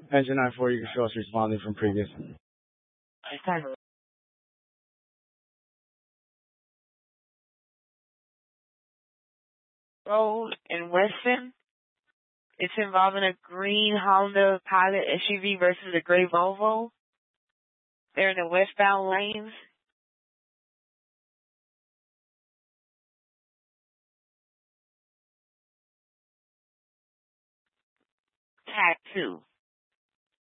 Engine 9-4, you can show us responding from previous. Road in Weston. It's involving a green Honda Pilot SUV versus a gray Volvo. They're in the westbound lanes. Tag 2.